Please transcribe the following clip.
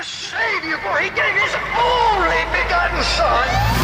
save you, for he gave his only begotten Son.